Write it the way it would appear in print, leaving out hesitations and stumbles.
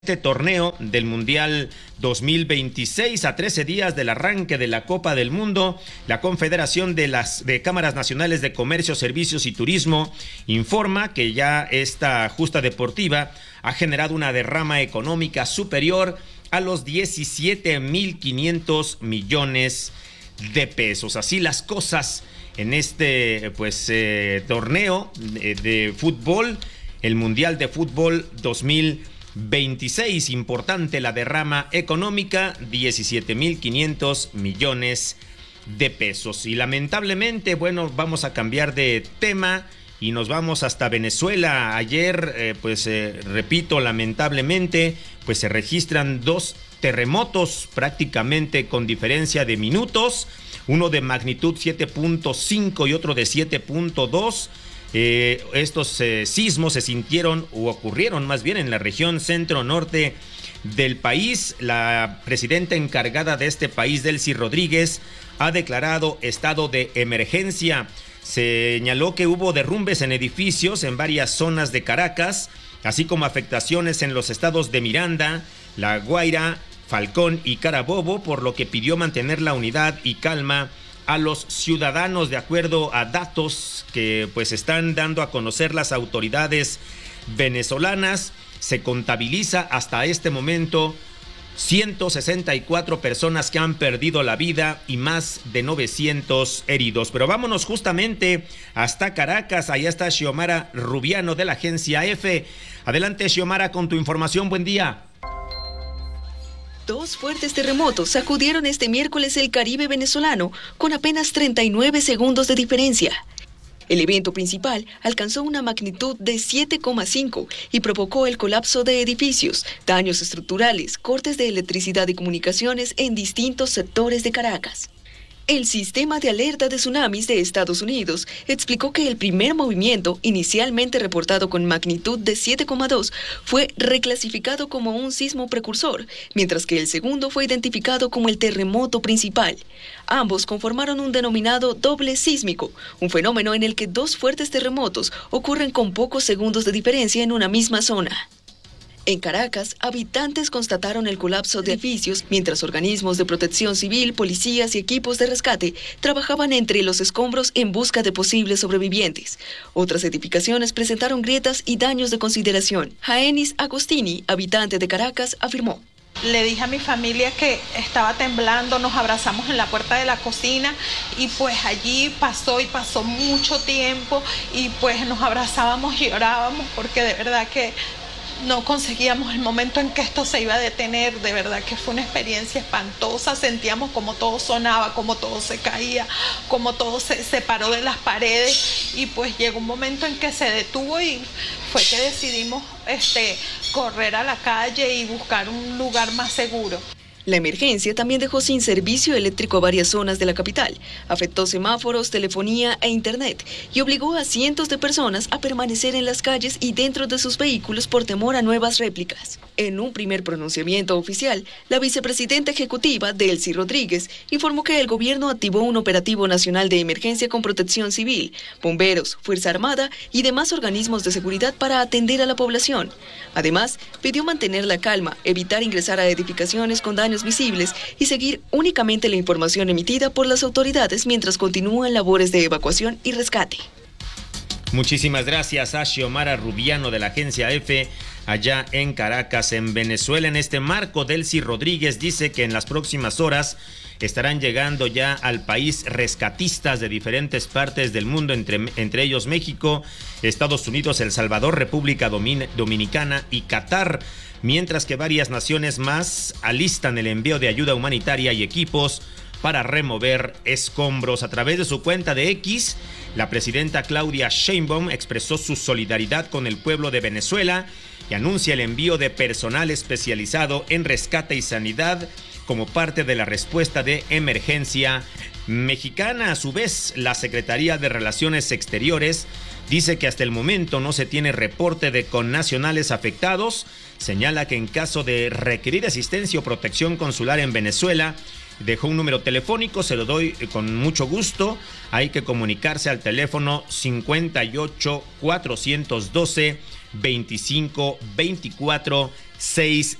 Este torneo del Mundial 2026, a 13 días del arranque de la Copa del Mundo, la Confederación de Cámaras Nacionales de Comercio, Servicios y Turismo informa que ya esta justa deportiva ha generado una derrama económica superior a los 17.500 millones de pesos. Así las cosas en este torneo de fútbol, el Mundial de Fútbol 2026. Importante la derrama económica, 17.500 millones de pesos. Y lamentablemente, vamos a cambiar de tema y nos vamos hasta Venezuela. Ayer, repito, lamentablemente, se registran dos terremotos prácticamente con diferencia de minutos, uno de magnitud 7.5 y otro de 7.2. Estos sismos se sintieron o ocurrieron más bien en la región centro-norte del país. La presidenta encargada de este país, Delcy Rodríguez, ha declarado estado de emergencia. Señaló que hubo derrumbes en edificios en varias zonas de Caracas, así como afectaciones en los estados de Miranda, La Guaira, Falcón y Carabobo, por lo que pidió mantener la unidad y calma a los ciudadanos. De acuerdo a datos que están dando a conocer las autoridades venezolanas, se contabiliza hasta este momento 164 personas que han perdido la vida y más de 900 heridos. Pero vámonos justamente hasta Caracas. Allá está Xiomara Rubiano de la agencia EFE. Adelante, Xiomara, con tu información. Buen día. Dos fuertes terremotos sacudieron este miércoles el Caribe venezolano con apenas 39 segundos de diferencia. El evento principal alcanzó una magnitud de 7,5 y provocó el colapso de edificios, daños estructurales, cortes de electricidad y comunicaciones en distintos sectores de Caracas. El sistema de alerta de tsunamis de Estados Unidos explicó que el primer movimiento, inicialmente reportado con magnitud de 7,2, fue reclasificado como un sismo precursor, mientras que el segundo fue identificado como el terremoto principal. Ambos conformaron un denominado doble sísmico, un fenómeno en el que dos fuertes terremotos ocurren con pocos segundos de diferencia en una misma zona. En Caracas, habitantes constataron el colapso de edificios, mientras organismos de protección civil, policías y equipos de rescate trabajaban entre los escombros en busca de posibles sobrevivientes. Otras edificaciones presentaron grietas y daños de consideración. Jaenis Agostini, habitante de Caracas, afirmó: le dije a mi familia que estaba temblando, nos abrazamos en la puerta de la cocina y allí pasó mucho tiempo y nos abrazábamos y llorábamos porque de verdad que no conseguíamos el momento en que esto se iba a detener. De verdad que fue una experiencia espantosa. Sentíamos como todo sonaba, como todo se caía, como todo se separó de las paredes y llegó un momento en que se detuvo y fue que decidimos correr a la calle y buscar un lugar más seguro. La emergencia también dejó sin servicio eléctrico a varias zonas de la capital, afectó semáforos, telefonía e internet y obligó a cientos de personas a permanecer en las calles y dentro de sus vehículos por temor a nuevas réplicas. En un primer pronunciamiento oficial, la vicepresidenta ejecutiva, Delcy Rodríguez, informó que el gobierno activó un operativo nacional de emergencia con protección civil, bomberos, Fuerza Armada y demás organismos de seguridad para atender a la población. Además, pidió mantener la calma, evitar ingresar a edificaciones con daños visibles y seguir únicamente la información emitida por las autoridades mientras continúan labores de evacuación y rescate. Muchísimas gracias a Xiomara Rubiano de la agencia EFE allá en Caracas, en Venezuela. En este marco, Delcy Rodríguez dice que en las próximas horas estarán llegando ya al país rescatistas de diferentes partes del mundo, entre ellos México, Estados Unidos, El Salvador, República Dominicana y Qatar, mientras que varias naciones más alistan el envío de ayuda humanitaria y equipos para remover escombros. A través de su cuenta de X, la presidenta Claudia Sheinbaum expresó su solidaridad con el pueblo de Venezuela y anuncia el envío de personal especializado en rescate y sanidad como parte de la respuesta de emergencia mexicana. A su vez, la Secretaría de Relaciones Exteriores dice que hasta el momento no se tiene reporte de connacionales afectados. Señala que en caso de requerir asistencia o protección consular en Venezuela, dejó un número telefónico, se lo doy con mucho gusto. Hay que comunicarse al teléfono 58 412 25 24 6